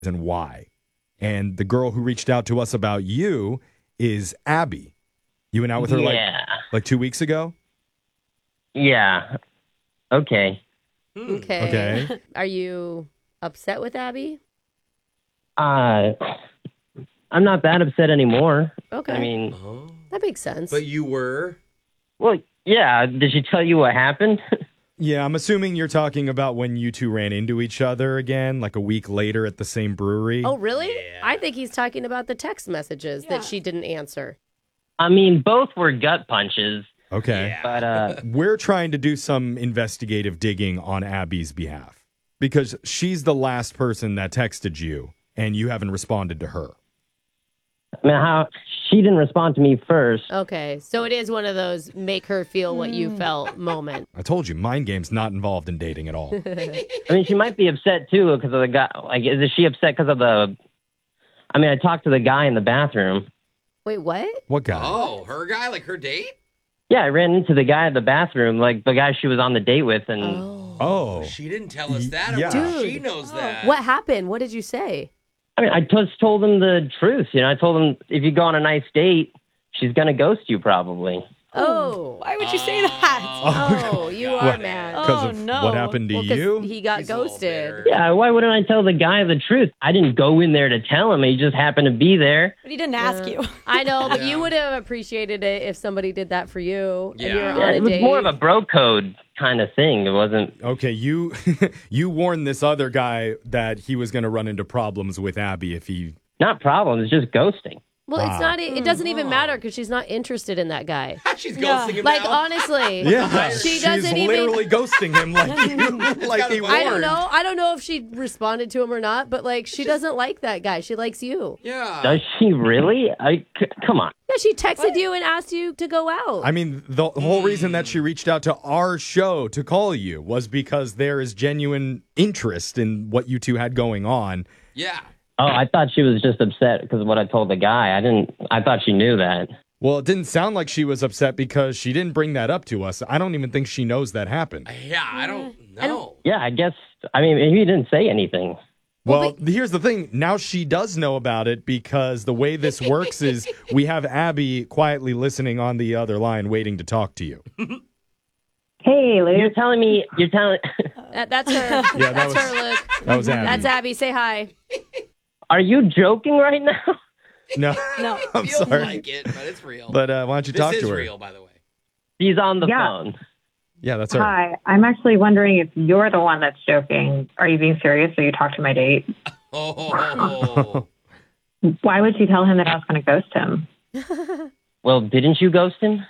and why. And the girl who reached out to us about you is Abby. You went out with her like 2 weeks ago? Yeah. Okay. Okay. Are you upset with Abby? I'm not that upset anymore. Okay. I mean, that makes sense. But you were? well, yeah. Did she tell you what happened? Yeah, I'm assuming you're talking about when you two ran into each other again, like a week later at the same brewery. Oh, really? Yeah. I think he's talking about the text messages that she didn't answer. I mean, both were gut punches, Okay. but We're trying to do some investigative digging on Abby's behalf because she's the last person that texted you and you haven't responded to her. I mean, how she didn't respond to me first. Okay, so it is one of those make her feel what you felt moment. I told you, mind game's not involved in dating at all. I mean, she might be upset too because of the guy. Like, is she upset because of the? I mean, I talked to the guy in the bathroom. Wait, what? What guy? Oh, her guy? Like her date? Yeah, I ran into the guy at the bathroom, like the guy she was on the date with, and Oh. She didn't tell us that. Yeah. Dude. She knows that. What happened? What did you say? I mean, I just told him the truth. You know, I told him if you go on a nice date, she's gonna ghost you probably. Oh. Why would you say that? Oh, you are mad. Because Oh, of no. what happened to Well, 'cause you? he got He's a little ghosted. bitter. Yeah, why wouldn't I tell the guy the truth? I didn't go in there to tell him. He just happened to be there. But he didn't ask you. I know, but Yeah. you would have appreciated it if somebody did that for you. And you were Yeah. on Yeah, a it was date. more of a bro code kind of thing. It wasn't. Okay, you you warned this other guy that he was going to run into problems with Abby if he... Not problems, it's just ghosting. Well, it's not. It doesn't even matter because she's not interested in that guy. She's ghosting him Like now. honestly, Yeah, she she's doesn't even. literally ghosting him like you, like he warned. I don't know. I don't know if she responded to him or not, but like she doesn't like that guy. She likes you. Yeah. Does she really? Come on. Yeah, she texted you and asked you to go out. I mean, the whole reason that she reached out to our show to call you was because there is genuine interest in what you two had going on. Yeah. Oh, I thought she was just upset because of what I told the guy. I thought she knew that. Well, it didn't sound like she was upset because she didn't bring that up to us. I don't even think she knows that happened. Yeah, I don't know. Yeah, I guess. I mean, he didn't say anything. Well, here's the thing. Now she does know about it because the way this works is we have Abby quietly listening on the other line waiting to talk to you. Hey, you're telling me. That's her. Yeah, That's her look. That was Abby. That's Abby. Say hi. Are you joking right now? No, No. I'm Feels sorry. like it, but it's real. But why don't you talk this to is her? real, by the way. He's on the Yeah. phone. Yeah, that's her. Hi, I'm actually wondering if you're the one that's joking. Are you being serious? So you talked to my date? Oh. Why would you tell him that I was going to ghost him? Well, didn't you ghost him?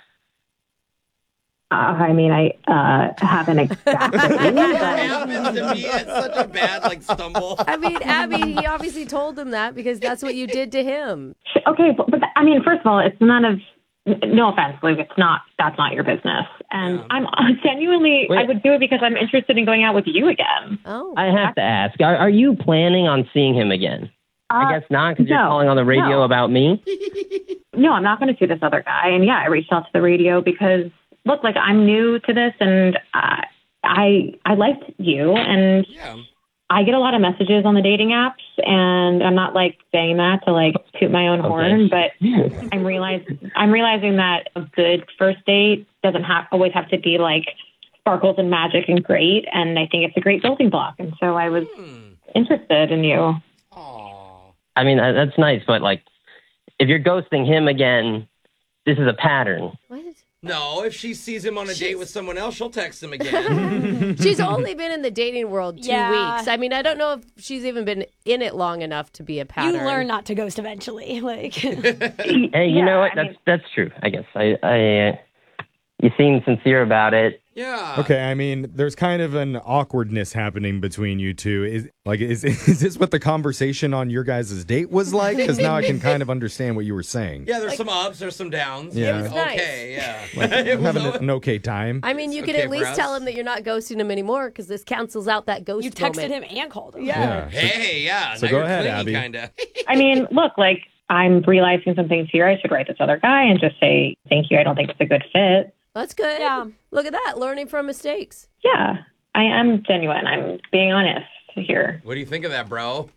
I mean, I haven't exactly. That happens to me. It's such a bad stumble. I mean, Abby. He obviously told him that because that's what you did to him. Okay, but I mean, first of all, it's none of. No offense, Luke. It's not. That's not your business. And I'm genuinely. Wait. I would do it because I'm interested in going out with you again. Oh. I have to ask. Are you planning on seeing him again? I guess not because you're no, calling on the radio no. about me. No, I'm not going to see this other guy. And yeah, I reached out to the radio because look, like I'm new to this, and I liked you, and Yeah. I get a lot of messages on the dating apps, and I'm not like saying that to like toot my own horn, but I'm realizing that a good first date doesn't always have to be like sparkles and magic and great, and I think it's a great building block, and so I was interested in you. Aw. I mean, that's nice, but like, if you're ghosting him again, this is a pattern. What? No, if she sees him on a date with someone else, she'll text him again. She's only been in the dating world 2 Yeah. weeks. I mean, I don't know if she's even been in it long enough to be a pattern. You learn not to ghost eventually. Like, Hey, you know what? I mean- That's true. I guess you seem sincere about it. Yeah. Okay, I mean, there's kind of an awkwardness happening between you two. Is this what the conversation on your guys' date was like? Because now I can kind of understand what you were saying. Yeah, there's some ups, there's some downs. Yeah. It was nice. Okay, yeah. Like, It was having an okay time. I mean, you It's could okay at for least us. tell him that you're not ghosting him anymore because this cancels out that ghost you texted moment. him and called him. Yeah. Hey, yeah. So now go you're ahead, clingy, Abby. Kinda. I mean, look, like I'm realizing some things here. I should write this other guy and just say thank you. I don't think it's a good fit. That's good. Yeah. Look at that. Learning from mistakes. Yeah, I am genuine. I'm being honest here. What do you think of that, bro?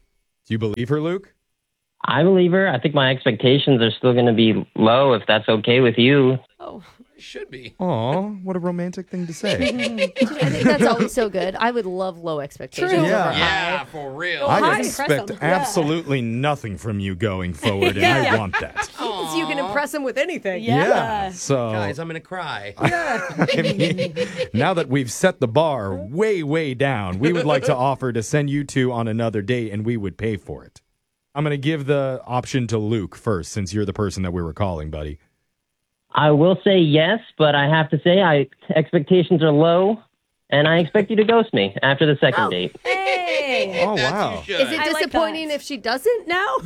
Do you believe her, Luke? I believe her. I think my expectations are still going to be low if that's okay with you. Oh, It should be. Aw, what a romantic thing to say. I think that's always so good. I would love low expectations. True. over Yeah. high. Yeah, for real. I Hi. expect Impress 'em. absolutely nothing from you going forward, and I want that. So you can impress them with anything. Yeah. So, Guys, I'm going to cry. I mean, now that we've set the bar way, way down, we would like to offer to send you two on another date, and we would pay for it. I'm going to give the option to Luke first, since you're the person that we were calling, buddy. I will say yes, but I have to say expectations are low, and I expect you to ghost me after the second date. Hey. Oh, That's wow. you should. Is it I like disappointing that. if she doesn't now?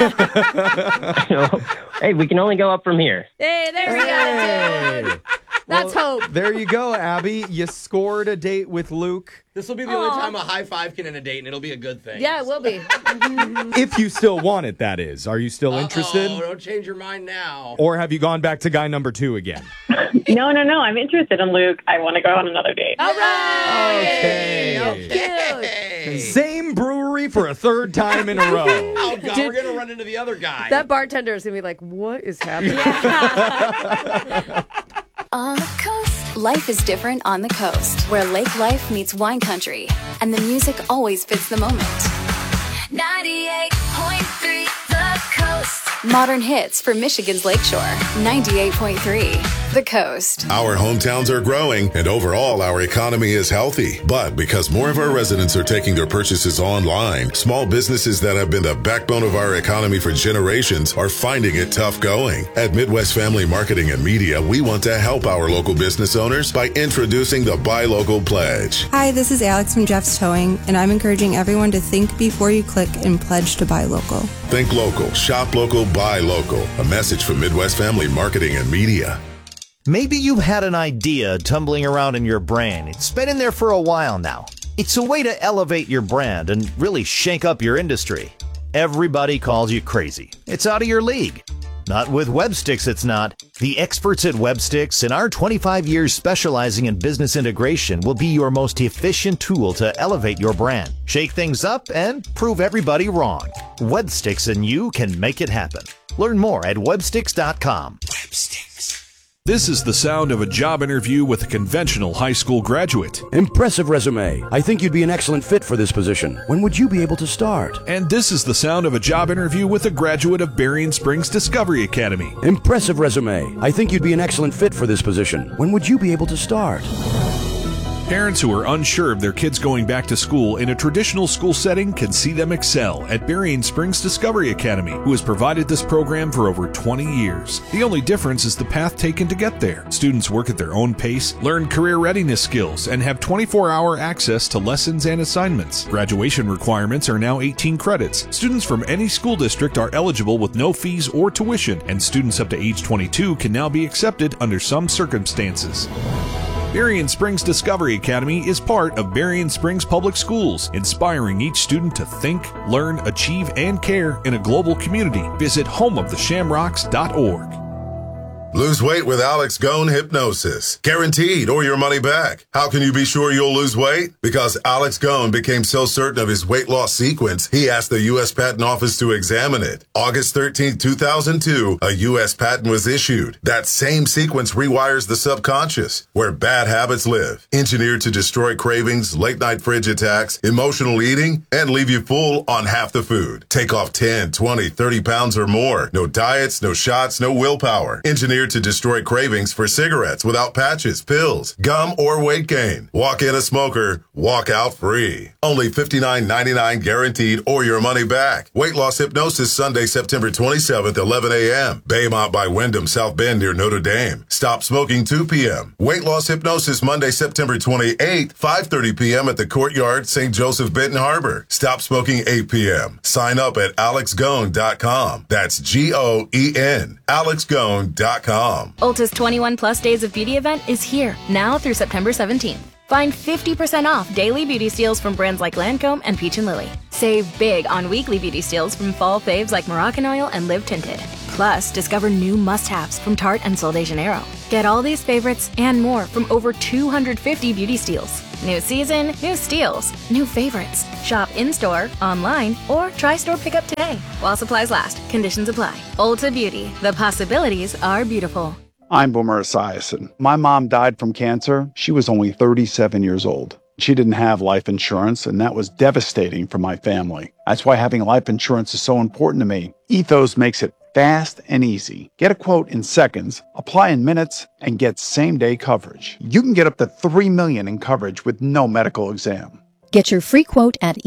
Hey, we can only go up from here. Hey, there we go. Hey. Dude. That's hope. There you go, Abby. You scored a date with Luke. This will be the only time a high five can end a date, and it'll be a good thing. Yeah, it will be. If you still want it, that is. Are you still interested? Oh, don't change your mind now. Or have you gone back to guy number 2 again? No. I'm interested in Luke. I want to go on another date. All right. Okay. Cute. Hey. Same brewery for a third time in a row. Oh, God, we're going to run into the other guy. That bartender is going to be like, what is happening? On the coast. Life is different on the coast, where lake life meets wine country, and the music always fits the moment. 98.3 The Coast. Modern hits for Michigan's Lakeshore. 98.3 The Coast. Our hometowns are growing, and overall, our economy is healthy. But because more of our residents are taking their purchases online, small businesses that have been the backbone of our economy for generations are finding it tough going. At Midwest Family Marketing and Media, we want to help our local business owners by introducing the Buy Local Pledge. Hi, this is Alex from Jeff's Towing, and I'm encouraging everyone to think before you click and pledge to buy local. Think local, shop local, buy local. A message from Midwest Family Marketing and Media. Maybe you've had an idea tumbling around in your brain. It's been in there for a while now. It's a way to elevate your brand and really shake up your industry. Everybody calls you crazy. It's out of your league. Not with WebSticks, it's not. The experts at WebSticks and our 25 years specializing in business integration will be your most efficient tool to elevate your brand, shake things up, and prove everybody wrong. WebSticks and you can make it happen. Learn more at websticks.com. This is the sound of a job interview with a conventional high school graduate. Impressive resume. I think you'd be an excellent fit for this position. When would you be able to start? And this is the sound of a job interview with a graduate of Berrien Springs Discovery Academy. Impressive resume. I think you'd be an excellent fit for this position. When would you be able to start? Parents who are unsure of their kids going back to school in a traditional school setting can see them excel at Berrien Springs Discovery Academy, who has provided this program for over 20 years. The only difference is the path taken to get there. Students work at their own pace, learn career readiness skills, and have 24-hour access to lessons and assignments. Graduation requirements are now 18 credits. Students from any school district are eligible with no fees or tuition, and students up to age 22 can now be accepted under some circumstances. Berrien Springs Discovery Academy is part of Berrien Springs Public Schools, inspiring each student to think, learn, achieve, and care in a global community. Visit homeoftheshamrocks.org. Lose weight with Alex Gone Hypnosis. Guaranteed or your money back. How can you be sure you'll lose weight? Because Alex Gone became so certain of his weight loss sequence, he asked the U.S. Patent Office to examine it. August 13, 2002, a U.S. patent was issued. That same sequence rewires the subconscious, where bad habits live. Engineered to destroy cravings, late-night fridge attacks, emotional eating, and leave you full on half the food. Take off 10, 20, 30 pounds or more. No diets, no shots, no willpower. Engineered to destroy cravings for cigarettes without patches, pills, gum, or weight gain. Walk in a smoker, walk out free. Only $59.99 guaranteed or your money back. Weight loss hypnosis Sunday, September 27th, 11 a.m. Baymont by Wyndham, South Bend near Notre Dame. Stop smoking 2 p.m. Weight loss hypnosis Monday, September 28th, 5:30 p.m. at the Courtyard, St. Joseph, Benton Harbor. Stop smoking 8 p.m. Sign up at alexgone.com. That's G-O-E-N. alexgone.com. Ulta's 21 Plus Days of Beauty event is here, now through September 17th. Find 50% off daily beauty steals from brands like Lancome and Peach & Lily. Save big on weekly beauty steals from fall faves like Moroccan and Live Tinted. Plus, discover new must-haves from Tarte and Sol de Janeiro. Get all these favorites and more from over 250 beauty steals. New season, new steals, new favorites. Shop in-store, online, or try store pickup today. While supplies last, conditions apply. Ulta Beauty. The possibilities are beautiful. I'm Boomer Esiason. My mom died from cancer. She was only 37 years old. She didn't have life insurance, and that was devastating for my family. That's why having life insurance is so important to me. Ethos makes it fast and easy. Get a quote in seconds, apply in minutes, and get same-day coverage. You can get up to $3 million in coverage with no medical exam. Get your free quote at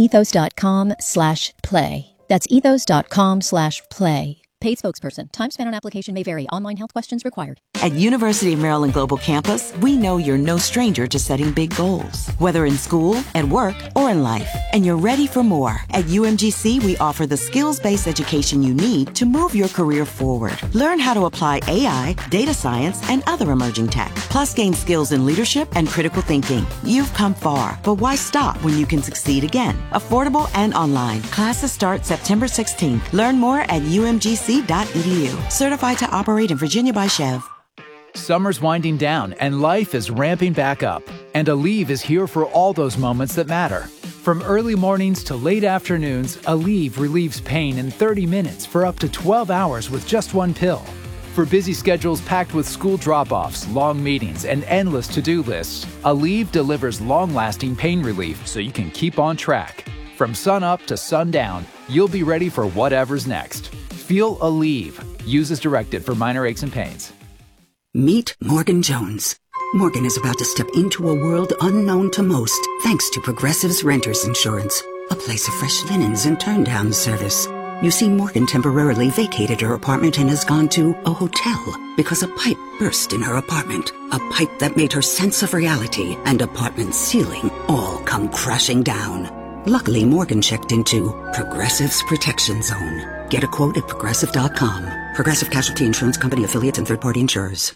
ethos.com/play. That's ethos.com/play. Paid spokesperson. Time spent on application may vary. Online health questions required. At University of Maryland Global Campus, we know you're no stranger to setting big goals, whether in school, at work, or in life. And you're ready for more. At UMGC, we offer the skills-based education you need to move your career forward. Learn how to apply AI, data science, and other emerging tech. Plus, gain skills in leadership and critical thinking. You've come far, but why stop when you can succeed again? Affordable and online. Classes start September 16th. Learn more at UMGC.edu. Certified to operate in Virginia by Chev. Summer's winding down and life is ramping back up. And Aleve is here for all those moments that matter. From early mornings to late afternoons, Aleve relieves pain in 30 minutes for up to 12 hours with just one pill. For busy schedules packed with school drop-offs, long meetings, and endless to-do lists, Aleve delivers long-lasting pain relief so you can keep on track. From sun up to sundown, you'll be ready for whatever's next. Feel Aleve. Use as directed for minor aches and pains. Meet Morgan Jones. Morgan is about to step into a world unknown to most, thanks to Progressive's Renters Insurance, a place of fresh linens and turn-down service. You see, Morgan temporarily vacated her apartment and has gone to a hotel because a pipe burst in her apartment. A pipe that made her sense of reality and apartment ceiling all come crashing down. Luckily, Morgan checked into Progressive's Protection Zone. Get a quote at Progressive.com. Progressive Casualty Insurance Company affiliates and third-party insurers.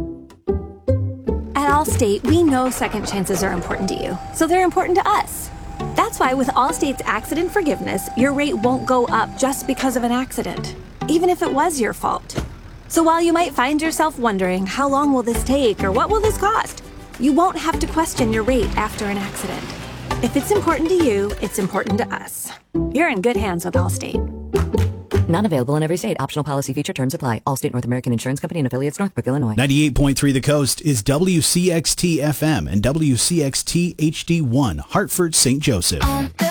At Allstate, we know second chances are important to you, so they're important to us. That's why with Allstate's accident forgiveness, your rate won't go up just because of an accident, even if it was your fault. So while you might find yourself wondering, how long will this take or what will this cost, you won't have to question your rate after an accident. If it's important to you, it's important to us. You're in good hands with Allstate. Not available in every state. Optional policy feature terms apply. Allstate North American Insurance Company and affiliates, Northbrook, Illinois. 98.3 The Coast is WCXT FM and WCXT HD1, Hartford, St. Joseph.